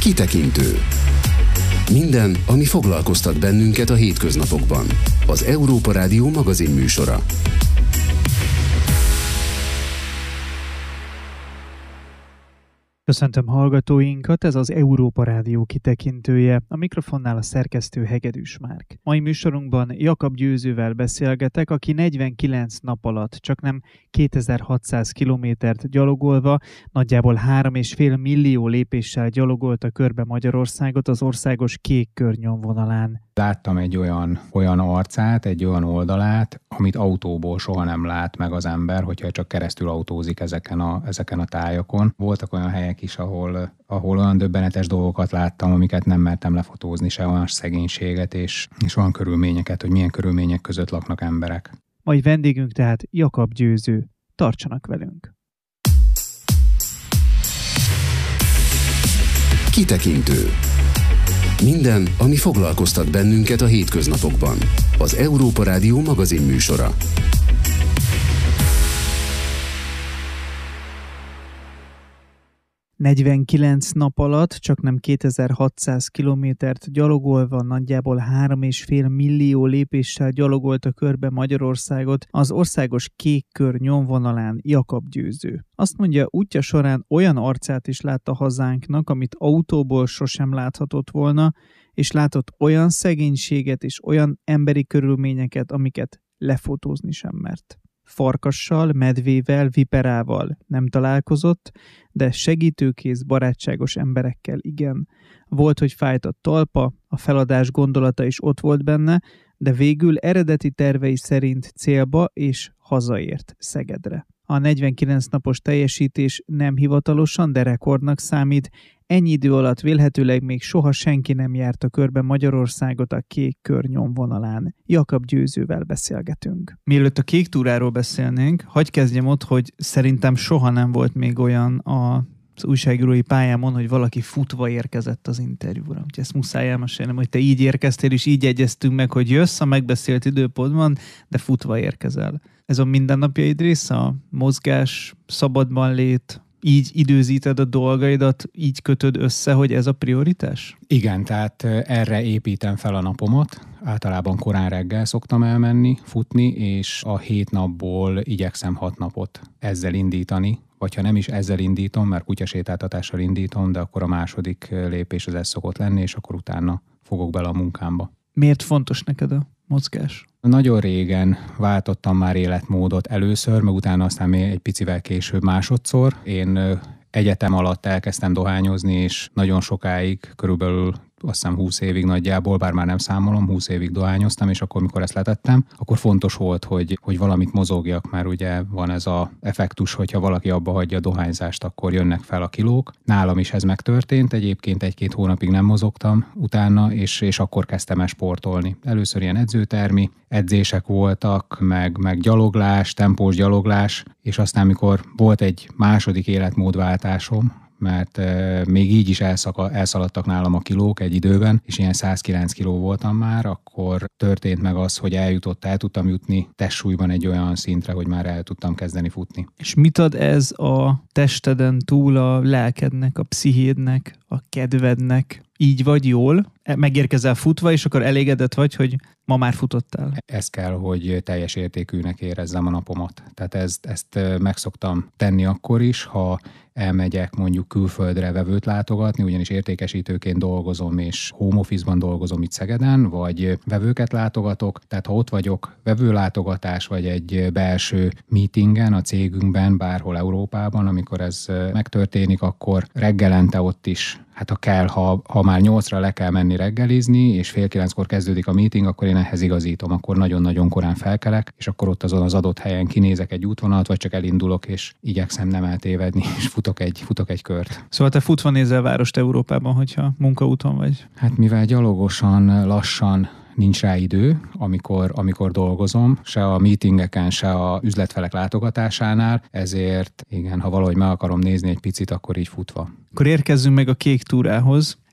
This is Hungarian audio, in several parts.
Kitekintő. Minden, ami foglalkoztat bennünket a hétköznapokban. Az Európa Rádió magazinműsora. Köszöntöm hallgatóinkat, ez az Európa Rádió kitekintője, a mikrofonnál a szerkesztő Hegedűs Márk. Mai műsorunkban Jakab Győzővel beszélgetek, aki 49 nap alatt csaknem 2600 kilométert gyalogolva, nagyjából 3,5 millió lépéssel gyalogolta körbe Magyarországot az országos kék kör nyomvonalán. Láttam egy olyan arcát, egy olyan oldalát, amit autóból soha nem lát meg az ember, hogyha csak keresztül autózik ezeken a tájakon. Voltak olyan helyek is, ahol olyan döbbenetes dolgokat láttam, amiket nem mertem lefotózni, se olyan szegénységet és olyan körülményeket, hogy milyen körülmények között laknak emberek. Mai vendégünk tehát Jakab Győző. Tartsanak velünk! Kitekintő. Minden, ami foglalkoztat bennünket a hétköznapokban. Az Európa Rádió magazinműsora. ...49 nap alatt csaknem 2600 kilométert gyalogolva, nagyjából 3,5 millió lépéssel gyalogolta körbe Magyarországot az országos kék kör nyomvonalán Jakab Győző. Azt mondja, útja során olyan arcát is látta hazánknak, amit autóból sosem láthatott volna, és látott olyan szegénységet és olyan emberi körülményeket, amiket lefotózni sem mert. Farkassal, medvével, viperával nem találkozott, de segítőkész, barátságos emberekkel igen. Volt, hogy fájt a talpa, a feladás gondolata is ott volt benne, de végül eredeti tervei szerint célba és hazaért Szegedre. A 49 napos teljesítés nem hivatalosan, de rekordnak számít. Ennyi idő alatt vélhetőleg még soha senki nem járta körbe Magyarországot a kék kör nyomvonalán. Jakab Győzővel beszélgetünk. Mielőtt a kék túráról beszélnénk, hadd kezdjem ott, hogy szerintem soha nem volt még olyan az újságírói pályámon, hogy valaki futva érkezett az interjúra. Úgyhogy ezt muszáj elmesélnem, hogy te így érkeztél, és így egyeztünk meg, hogy jössz a megbeszélt időpontban, de futva érkezel. Ez a mindennapjaid része, a mozgás, szabadban lét, így időzíted a dolgaidat, így kötöd össze, hogy ez a prioritás? Igen, tehát erre építem fel a napomat. Általában korán reggel szoktam elmenni, futni, és a 7 napból igyekszem 6 napot ezzel indítani. Vagy ha nem is ezzel indítom, mert kutyasétáltatással indítom, de akkor a második lépés az ez szokott lenni, és akkor utána fogok bele a munkámba. Miért fontos neked a mozgás? Nagyon régen váltottam már életmódot először, meg utána aztán még egy picivel később másodszor. Én egyetem alatt elkezdtem dohányozni, és nagyon sokáig, körülbelül azt hiszem 20 évig nagyjából, bár már nem számolom, 20 évig dohányoztam, és akkor, mikor ezt letettem, akkor fontos volt, hogy valamit mozogjak, mert ugye van ez az effektus, hogyha valaki abba hagyja a dohányzást, akkor jönnek fel a kilók. Nálam is ez megtörtént, egyébként 1-2 hónapig nem mozogtam utána, és akkor kezdtem el sportolni. Először ilyen edzőtermi edzések voltak, meg gyaloglás, tempós gyaloglás, és aztán, mikor volt egy második életmódváltásom, mert még így is elszaladtak nálam a kilók egy időben, és ilyen 109 kiló voltam már, akkor történt meg az, hogy el tudtam jutni testsúlyban egy olyan szintre, hogy már el tudtam kezdeni futni. És mit ad ez a testeden túl a lelkednek, a pszichédnek, a kedvednek? Így vagy jól? Megérkezel futva, és akkor elégedett vagy, hogy ma már futottál? Ez kell, hogy teljes értékűnek érezzem a napomat. Tehát ezt meg szoktam tenni akkor is, ha elmegyek mondjuk külföldre vevőt látogatni, ugyanis értékesítőként dolgozom, és home office-ban dolgozom itt Szegeden, vagy vevőket látogatok. Tehát ha ott vagyok vevőlátogatás, vagy egy belső meetingen a cégünkben, bárhol Európában, amikor ez megtörténik, akkor reggelente ott is, hát ha kell, ha már 8-ra le kell menni reggelizni, és 8:30-kor kezdődik a meeting, akkor én ehhez igazítom, akkor nagyon-nagyon korán felkelek, és akkor ott azon az adott helyen kinézek egy útvonalat, vagy csak elindulok, és igyekszem nem eltévedni, és futok egy kört. Szóval te futva nézel várost Európában, hogyha munkaúton vagy? Hát mivel gyalogosan, lassan nincs rá idő, amikor dolgozom, se a meetingeken, se a üzletfelek látogatásánál, ezért igen, ha valahogy meg akarom nézni egy picit, akkor így futva. Akkor érkezzünk meg a kék túrához.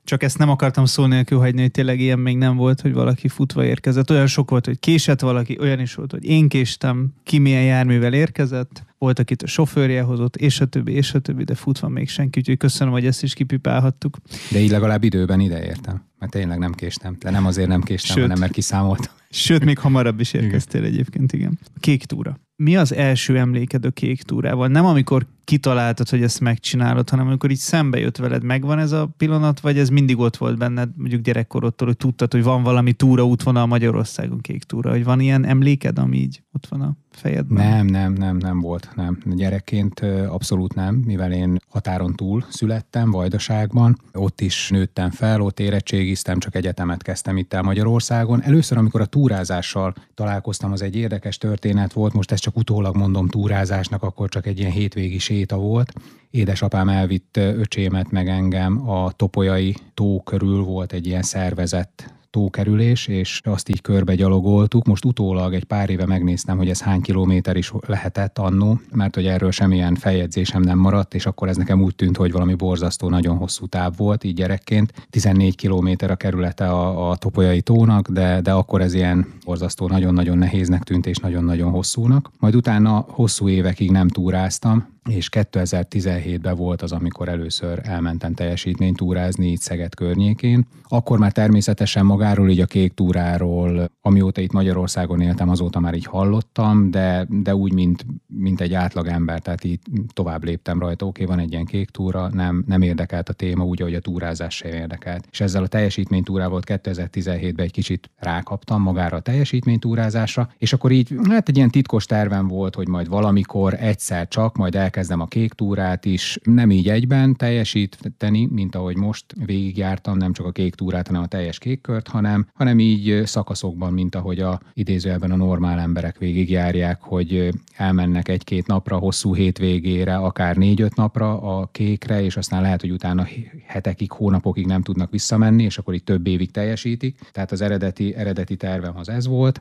Csak ezt nem akartam szó nélkül hagyni, hogy tényleg ilyen még nem volt, hogy valaki futva érkezett. Olyan sok volt, hogy késett valaki, olyan is volt, hogy én késtem, ki milyen járművel érkezett, volt, akit a sofőrje hozott, és a többi, de futva még senki, úgyhogy köszönöm, hogy ezt is kipipálhattuk. De így legalább időben ideértem, mert tényleg nem késtem. De nem azért nem késtem, hanem mert kiszámoltam. Sőt, még hamarabb is érkeztél egyébként, igen. Kék túra. Mi az első emléked a kék túrával? Nem amikor kitaláltad, hogy ezt megcsinálod, hanem amikor így szembe jött veled, megvan ez a pillanat, vagy ez mindig ott volt benned, mondjuk gyerekkorodtól, hogy tudtad, hogy van valami túraútvonal Magyarországon, kék túra, hogy van ilyen emléked, ami így ott van a fejedben? Nem volt, nem. Gyerekként abszolút nem, mivel én határon túl születtem, Vajdaságban, ott is nőttem fel, ott érettségiztem, csak egyetemet kezdtem itt el Magyarországon. Először, amikor a túrázással találkoztam, az egy érdekes történet volt, most ezt csak utólag mondom túrázásnak, akkor csak egy ilyen hétvégi séta volt. Édesapám elvitt öcsémet meg engem a Topolyai tó körül, volt egy ilyen szervezett tókerülés, és azt így körbe gyalogoltuk. Most utólag egy pár éve megnéztem, hogy ez hány kilométer is lehetett annó, mert hogy erről semmilyen feljegyzésem nem maradt, és akkor ez nekem úgy tűnt, hogy valami borzasztó, nagyon hosszú táv volt, így gyerekként. 14 kilométer a kerülete a Topolyai tónak, de akkor ez ilyen borzasztó, nagyon-nagyon nehéznek tűnt, és nagyon-nagyon hosszúnak. Majd utána hosszú évekig nem túráztam, és 2017-ben volt az, amikor először elmentem teljesítménytúrázni itt Szeged környékén. Akkor már természetesen magáról, így a kék túráról, amióta itt Magyarországon éltem, azóta már így hallottam, de úgy, mint egy átlagember, tehát így tovább léptem rajta. Oké, van egy ilyen kék túra, nem érdekelt a téma úgy, ahogy a túrázás sem érdekelt. És ezzel a teljesítménytúrával 2017-ben egy kicsit rákaptam magára a teljesítménytúrázásra, és akkor így, hát egy ilyen titkos tervem volt, hogy majd valamikor egyszer csak, majd elkezdem a kék túrát is, nem így egyben teljesíteni, mint ahogy most végigjártam, nem csak a kék túrát, hanem a teljes kékkört, hanem így szakaszokban, mint ahogy a idézőjelben a normál emberek végigjárják, hogy elmennek egy-két napra, hosszú hétvégére, akár 4-5 napra a kékre, és aztán lehet, hogy utána hetekig, hónapokig nem tudnak visszamenni, és akkor így több évig teljesítik. Tehát az eredeti tervem az ez volt,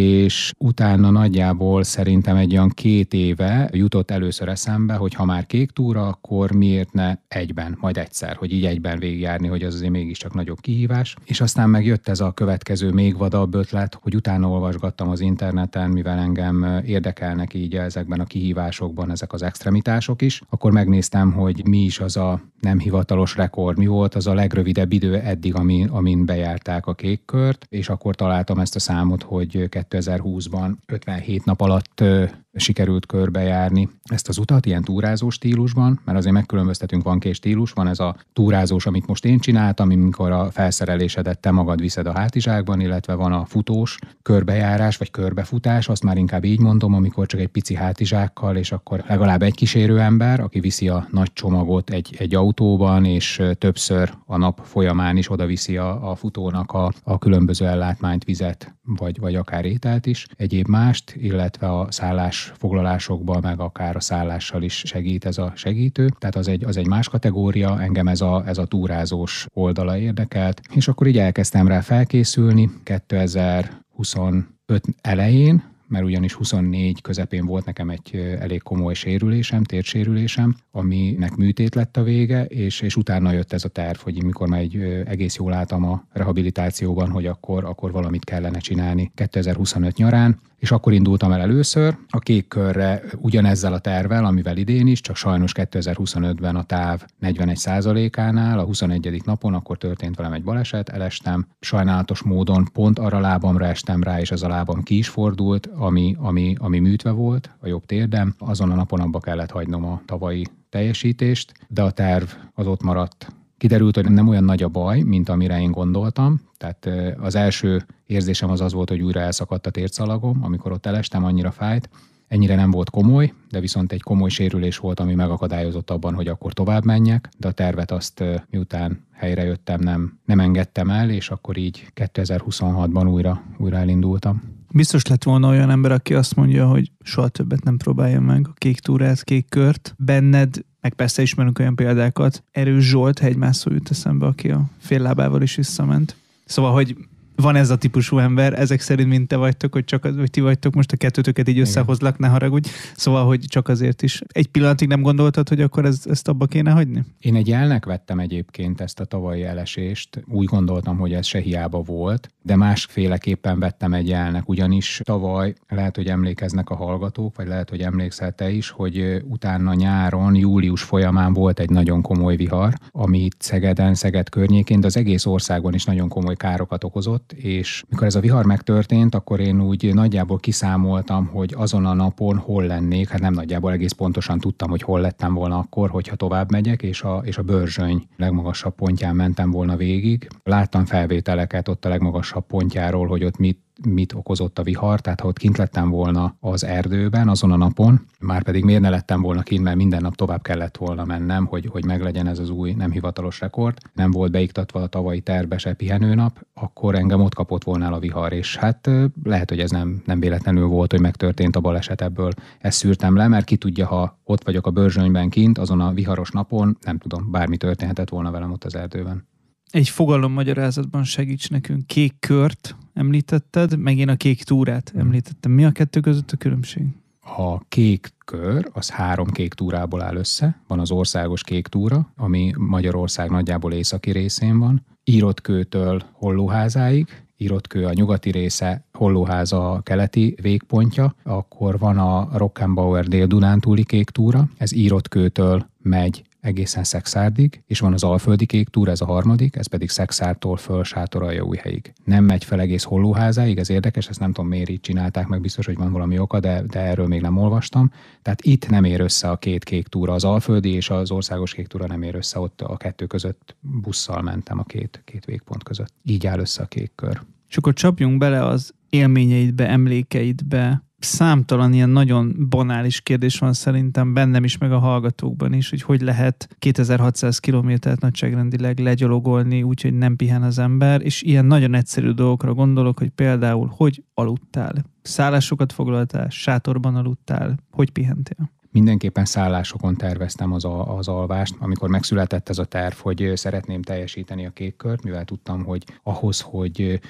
és utána nagyjából szerintem egy olyan 2 éve jutott először eszembe, hogy ha már kék túra, akkor miért ne egyben, majd egyszer, hogy így egyben végigjárni, hogy az azért mégiscsak nagyobb kihívás. És aztán megjött ez a következő még vadabb ötlet, hogy utána olvasgattam az interneten, mivel engem érdekelnek így ezekben a kihívásokban ezek az extremitások is, akkor megnéztem, hogy mi is az a nem hivatalos rekord, mi volt az a legrövidebb idő eddig, amin bejárták a kékkört, és akkor találtam ezt a számot, hogy 2020-ban 57 nap alatt sikerült körbejárni ezt az utat, ilyen túrázó stílusban, mert azért megkülönböztetünk, van két stílus, van ez a túrázós, amit most én csináltam, amikor a felszerelésedet te magad viszed a hátizsákban, illetve van a futós körbejárás, vagy körbefutás, azt már inkább így mondom, amikor csak egy pici hátizsákkal, és akkor legalább egy kísérőember, aki viszi a nagy csomagot egy autóban, és többször a nap folyamán is oda viszi a futónak a különböző ellátmányt, vizet, vagy akár ételt is, egyéb mást, illetve a szállásfoglalásokban, meg akár a szállással is segít ez a segítő. Tehát az egy más kategória, engem ez a túrázós oldala érdekelt, és akkor így elkezdtem rá felkészülni 2025 elején, mert ugyanis 24 közepén volt nekem egy elég komoly sérülésem, térsérülésem, aminek műtét lett a vége, és utána jött ez a terv, hogy mikor már egész jól álltam a rehabilitációban, hogy akkor valamit kellene csinálni 2025 nyarán, és akkor indultam el először a kék körre ugyanezzel a tervvel, amivel idén is, csak sajnos 2025-ben a táv 41%-ánál, a 21. napon akkor történt velem egy baleset, elestem, sajnálatos módon pont arra lábamra estem rá, és ez a lábam ki is fordult, ami műtve volt, a jobb térdem. Azon a napon abba kellett hagynom a tavalyi teljesítést, de a terv az ott maradt. Kiderült, hogy nem olyan nagy a baj, mint amire én gondoltam. Tehát az első érzésem az volt, hogy újra elszakadt a térszalagom, amikor ott elestem, annyira fájt. Ennyire nem volt komoly, de viszont egy komoly sérülés volt, ami megakadályozott abban, hogy akkor tovább menjek, de a tervet azt miután helyrejöttem, nem engedtem el, és akkor így 2026-ban újra elindultam. Biztos lett volna olyan ember, aki azt mondja, hogy soha többet nem próbálja meg a kék túrát, kék kört. Benned, meg persze ismerünk olyan példákat, Erős Zsolt hegymászó jut eszembe, aki a fél lábával is visszament. Szóval, hogy van ez a típusú ember, ezek szerint mint te vagytok, hogy ti vagytok, most a kettőtöket így összehozlak, ne haragudj. Szóval, hogy csak azért is. Egy pillanatig nem gondoltad, hogy akkor ezt abba kéne hagyni? Én egy jelnek vettem egyébként ezt a tavalyi elesést. Úgy gondoltam, hogy ez se hiába volt, de másféleképpen vettem egy jelnek, ugyanis tavaly, lehet, hogy emlékeznek a hallgatók, vagy lehet, hogy emlékszel te is, hogy utána nyáron, július folyamán volt egy nagyon komoly vihar, ami Szegeden, Szeged környékén, de az egész országban is nagyon komoly károkat okozott, és mikor ez a vihar megtörtént, akkor én úgy nagyjából kiszámoltam, hogy azon a napon hol lennék, hát nem nagyjából egész pontosan tudtam, hogy hol lettem volna akkor, hogyha tovább megyek, és a Börzsöny legmagasabb pontján mentem volna végig. Láttam felvételeket ott a legmagasabb pontjáról, hogy ott mit okozott a vihar, tehát ha ott kint lettem volna az erdőben azon a napon, már pedig miért ne lettem volna kint, mert minden nap tovább kellett volna mennem, hogy meglegyen ez az új nem hivatalos rekord. Nem volt beiktatva a tavalyi tervbe se pihenőnap, akkor engem ott kapott volna el a vihar, és hát lehet, hogy ez nem véletlenül volt, hogy megtörtént a baleset, ebből ezt szűrtem le, mert ki tudja, ha ott vagyok a Börzsönyben kint, azon a viharos napon, nem tudom, bármi történhetett volna velem ott az erdőben. Egy fogalommagyarázatban segíts nekünk. Kék kört említetted, meg én a kék túrát említettem. Mi a kettő között a különbség? A kék kör, az 3 kék túrából áll össze. Van az országos kék túra, ami Magyarország nagyjából északi részén van. Írottkőtől Hollóházáig, Írottkő a nyugati része, Hollóháza a keleti végpontja. Akkor van a Rockenbauer Dél-Dunántúli kék túra, ez Írottkőtől megy egészen Szekszárdig, és van az Alföldi kék túra, ez a harmadik, ez pedig Szekszártól föl Sátoraljaújhelyig. Nem megy fel egész Hollóházáig, ez érdekes, ezt nem tudom miért így csinálták meg, biztos, hogy van valami oka, de erről még nem olvastam. Tehát itt nem ér össze a két kék túra, az Alföldi és az országos kék túra nem ér össze, ott a kettő között busszal mentem a két végpont között. Így áll össze a kék kör. És akkor csapjunk bele az élményeidbe, emlékeidbe. Számtalan ilyen nagyon banális kérdés van szerintem bennem is, meg a hallgatókban is, hogy lehet 2600 kilométert nagyságrendileg legyalogolni, úgyhogy nem pihen az ember, és ilyen nagyon egyszerű dolgokra gondolok, hogy például, hogy aludtál? Szállásokat foglaltál? Sátorban aludtál? Hogy pihentél? Mindenképpen szállásokon terveztem az alvást, amikor megszületett ez a terv, hogy szeretném teljesíteni a kék kört, mivel tudtam, hogy ahhoz, hogy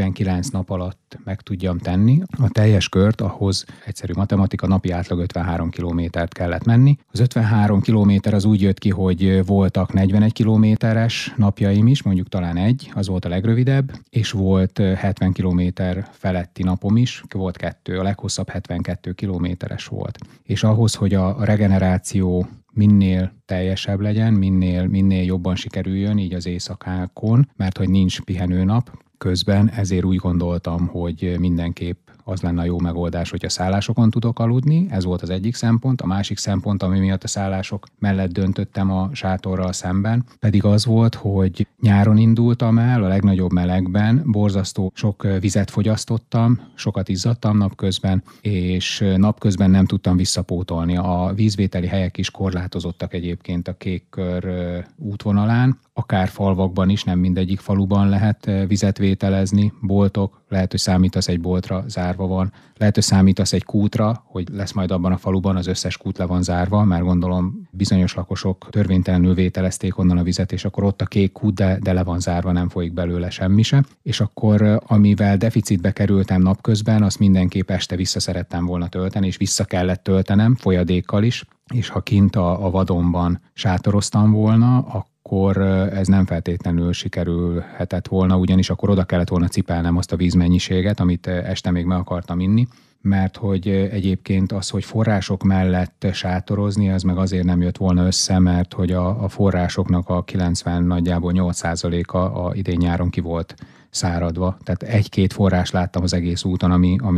49 nap alatt meg tudjam tenni a teljes kört, ahhoz egyszerű matematika, napi átlag 53 kilométert kellett menni. Az 53 kilométer az úgy jött ki, hogy voltak 41 kilométeres napjaim is, mondjuk talán egy, az volt a legrövidebb, és volt 70 kilométer feletti napom is, volt 2, a leghosszabb 72 kilométeres volt. És ahhoz, hogy a regeneráció minél teljesebb legyen, minél jobban sikerüljön így az éjszakákon, mert hogy nincs pihenőnap közben, ezért úgy gondoltam, hogy mindenképp az lenne a jó megoldás, hogyha szállásokon tudok aludni. Ez volt az egyik szempont. A másik szempont, ami miatt a szállások mellett döntöttem a sátorral szemben, pedig az volt, hogy nyáron indultam el, a legnagyobb melegben, borzasztó sok vizet fogyasztottam, sokat izzadtam napközben, és napközben nem tudtam visszapótolni. A vízvételi helyek is korlátozottak egyébként a kék kör útvonalán, akár falvakban is, nem mindegyik faluban lehet vizet vételezni, boltok, lehet, hogy számítasz egy boltra, zárva van, lehet, hogy számítasz egy kútra, hogy lesz majd abban a faluban, az összes kút le van zárva, mert gondolom bizonyos lakosok törvénytelenül vételezték onnan a vizet, és akkor ott a kék kút, de le van zárva, nem folyik belőle semmi se. És akkor amivel deficitbe kerültem napközben, azt mindenképp este vissza szerettem volna tölteni, és vissza kellett töltenem folyadékkal is, és ha kint a vadonban sátoroztam volna, akkor ez nem feltétlenül sikerülhetett volna, ugyanis akkor oda kellett volna cipelnem azt a vízmennyiséget, amit este még meg akartam inni, mert hogy egyébként az, hogy források mellett sátorozni, az meg azért nem jött volna össze, mert hogy a forrásoknak a 90 nagyjából 8%-a a idén nyáron ki volt száradva. Tehát 1-2 forrás láttam az egész úton,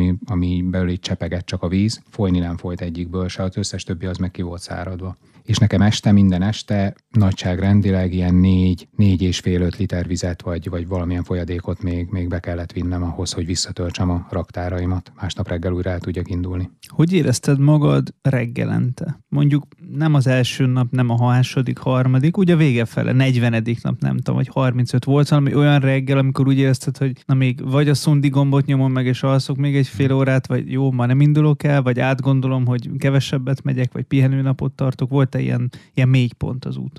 ami belül így csepegett csak a víz. Folyni nem folyt egyikből se, az összes többi az meg ki volt száradva. És nekem minden este nagyságrendileg ilyen 4,5-5 liter vizet, vagy valamilyen folyadékot még be kellett vinnem ahhoz, hogy visszatöltsem a raktáraimat. Másnap reggel újra el tudjak indulni. Hogy érezted magad reggelente? Mondjuk nem az első nap, nem a második, harmadik, ugye a vége fele, 40. nap, nem tudom, vagy 35 volt valami olyan reggel, amikor úgy érezted, hogy na még vagy a szundi gombot nyomom meg, és alszok még egy fél órát, vagy jó, ma nem indulok el, vagy átgondolom, hogy kevesebbet megyek, vagy pihenőnapot tartok. Volt-e ilyen mélypont az úton?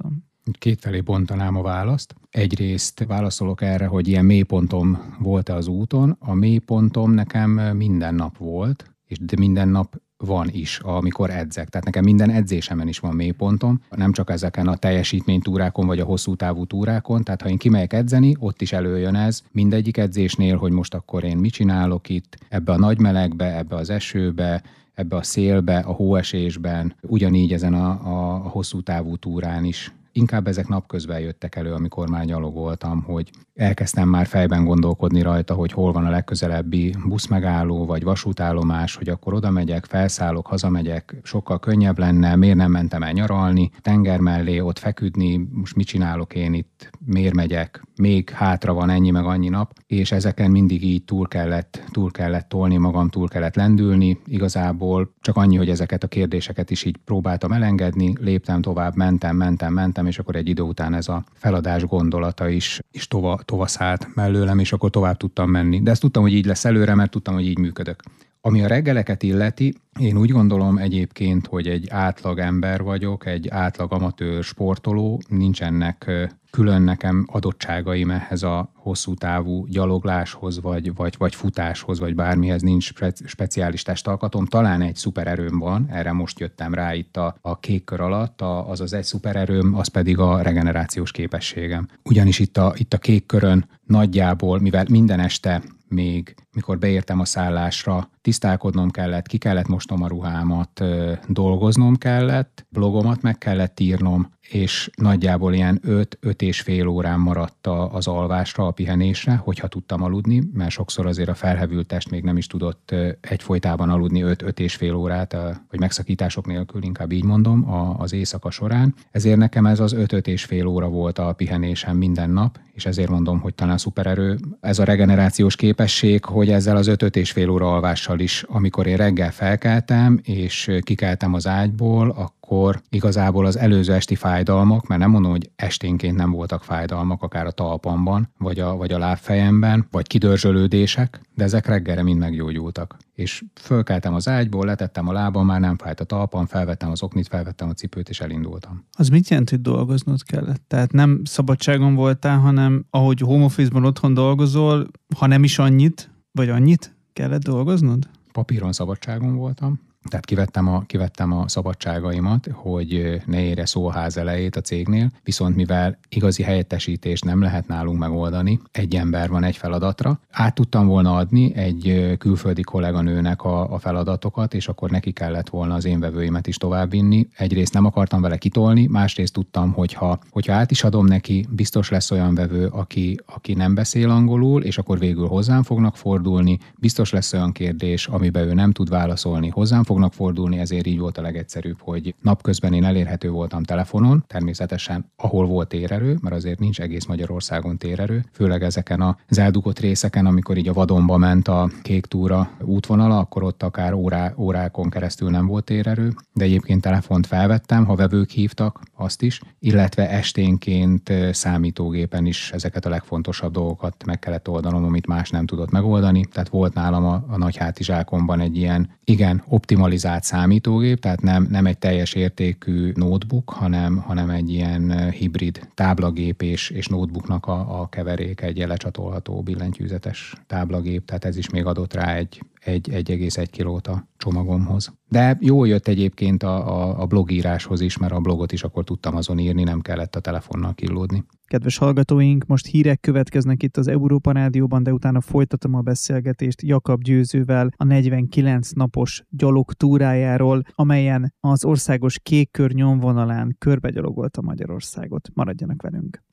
Kétfelé bontanám a választ. Egyrészt válaszolok erre, hogy ilyen mélypontom volt-e az úton. A mélypontom nekem minden nap volt, de minden nap van is, amikor edzek. Tehát nekem minden edzésemen is van mélypontom, nem csak ezeken a teljesítménytúrákon vagy a hosszú távú túrákon. Tehát ha én kimegyek edzeni, ott is előjön ez mindegyik edzésnél, hogy most akkor én mit csinálok itt, ebbe a nagy melegbe, ebbe az esőbe, ebbe a szélbe, a hóesésben, ugyanígy ezen a hosszú távú túrán is. Inkább ezek napközben jöttek elő, amikor már gyalogoltam, hogy elkezdtem már fejben gondolkodni rajta, hogy hol van a legközelebbi buszmegálló vagy vasútállomás, hogy akkor oda megyek, felszállok, hazamegyek, sokkal könnyebb lenne, miért nem mentem el nyaralni, tenger mellé, ott feküdni, most mit csinálok én itt, miért megyek, még hátra van ennyi meg annyi nap, és ezeken mindig így túl kellett tolni magam, túl kellett lendülni. Igazából csak annyi, hogy ezeket a kérdéseket is így próbáltam elengedni, léptem tovább, mentem, és akkor egy idő után ez a feladás gondolata is tovaszállt mellőlem, és akkor tovább tudtam menni. De ezt tudtam, hogy így lesz előre, mert tudtam, hogy így működök. Ami a reggeleket illeti, én úgy gondolom egyébként, hogy egy átlag ember vagyok, egy átlag amatőr sportoló, nincsenek külön nekem adottságaim ehhez a hosszú távú gyalogláshoz, vagy futáshoz, vagy bármihez nincs speciális testalkatom. Talán egy szupererőm van, erre most jöttem rá itt a kék kör alatt, az egy szupererőm, az pedig a regenerációs képességem. Ugyanis itt a kék körön nagyjából, mivel minden este még mikor beértem a szállásra, tisztálkodnom kellett, ki kellett mosnom a ruhámat, dolgoznom kellett, blogomat meg kellett írnom, és nagyjából ilyen 5-5,5 órán maradt az alvásra, a pihenésre, hogyha tudtam aludni, mert sokszor azért a felhevült test még nem is tudott egyfolytában aludni 5-5,5 órát, vagy megszakítások nélkül, inkább így mondom, az éjszaka során. Ezért nekem ez az 5-5,5 óra volt a pihenésem minden nap, és ezért mondom, hogy talán szupererő. Ez a regenerációs képesség, hogy ezzel az 5-5,5 óra alvással is, amikor én reggel felkeltem, és kikeltem az ágyból, akkor igazából az előző esti fájdalmak, mert nem mondom, hogy esténként nem voltak fájdalmak, akár a talpamban, vagy a lábfejemben, vagy kidörzsölődések, de ezek reggelre mind meggyógyultak. És fölkeltem az ágyból, letettem a lábam, már nem fájt a talpam, felvettem az oknit, felvettem a cipőt, és elindultam. Az mit jelent, hogy dolgoznod kellett? Tehát nem szabadságon voltál, hanem ahogy home office-ban otthon dolgozol, ha nem is annyit, vagy annyit kellett dolgoznod? Papíron szabadságon voltam. Tehát kivettem a szabadságaimat, hogy ne érje szó a ház elejét a cégnél, viszont mivel igazi helyettesítést nem lehet nálunk megoldani, egy ember van egy feladatra, át tudtam volna adni egy külföldi kolléganőnek a feladatokat, és akkor neki kellett volna az én vevőimet is továbbvinni. Egyrészt nem akartam vele kitolni, másrészt tudtam, hogyha át is adom neki, biztos lesz olyan vevő, aki nem beszél angolul, és akkor végül hozzám fognak fordulni, biztos lesz olyan kérdés, amiben ő nem tud válaszolni, hozzám fognak fordulni, ezért így volt a legegyszerűbb, hogy napközben én elérhető voltam telefonon, természetesen ahol volt térerő, mert azért nincs egész Magyarországon térerő, főleg ezeken az eldugott részeken, amikor így a vadonba ment a kék túra útvonala, akkor ott akár órákon keresztül nem volt térerő, de egyébként telefont felvettem, ha vevők hívtak, azt is, illetve esténként számítógépen is ezeket a legfontosabb dolgokat meg kellett oldanom, amit más nem tudott megoldani, tehát volt nálam a nagy hátizsákomban egy ilyen, igen, optimalizált számítógép, tehát nem egy teljes értékű notebook, hanem egy ilyen hibrid táblagép és notebooknak a keverék, egy lecsatolható billentyűzetes táblagép, tehát ez is még adott rá egy 1,1 kilót a csomagomhoz. De jól jött egyébként a blogíráshoz is, mert a blogot is akkor tudtam azon írni, nem kellett a telefonnal killódni. Kedves hallgatóink, most hírek következnek itt az Európa Rádióban, de utána folytatom a beszélgetést Jakab Győzővel a 49 napos gyalogtúrájáról, amelyen az országos kék kör nyomvonalán körbegyalogolta Magyarországot. Maradjanak velünk!